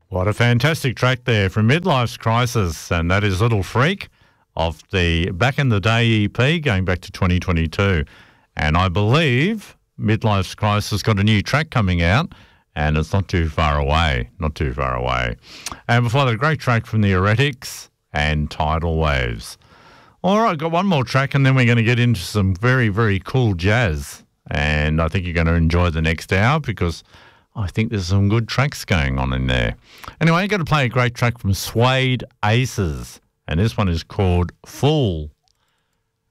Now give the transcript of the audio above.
What a fantastic track there from Midlife's Crisis, and that is Little Freak of the Back in the Day EP going back to 2022. And I believe Midlife's Crisis got a new track coming out, and it's not too far away, And before that, a great track from the Heretics and Tidal Waves. All right, got one more track, and then we're going to get into some very, very cool jazz. And I think you're going to enjoy the next hour because I think there's some good tracks going on in there. Anyway, I'm going to play a great track from Suede Aces, and this one is called Fool.